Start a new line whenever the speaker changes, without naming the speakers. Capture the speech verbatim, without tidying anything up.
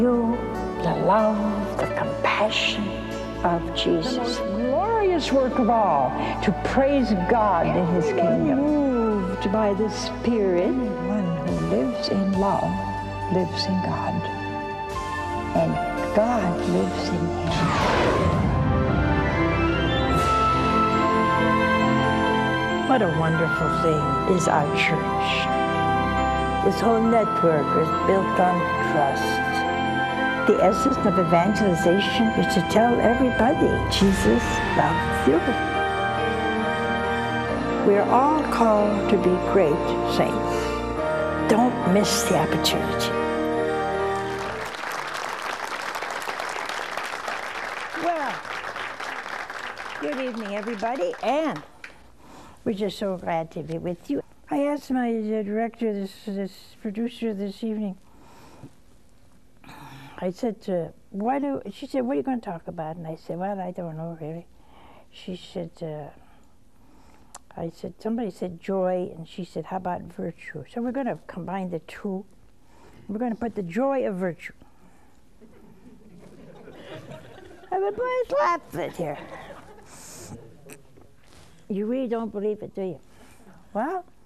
You, the love, the compassion of Jesus.
The most glorious work of all, to praise God in His kingdom.
Moved by the Spirit, one who lives in love lives in God, and God lives in him. What a wonderful thing is our church. This whole network is built on trust. The essence of evangelization is to tell everybody Jesus loves you. We're all called to be great saints. Don't miss the opportunity. Well, good evening, everybody, and we're just so glad to be with you. I asked my uh, director, this, this producer this evening, I said to, why do, she said, what are you going to talk about? And I said, well, I don't know really. She said, uh, I said, somebody said joy, and she said, how about virtue? So we're going to combine the two. We're going to put the joy of virtue. Everybody's laughing here. You really don't believe it, do you? Well,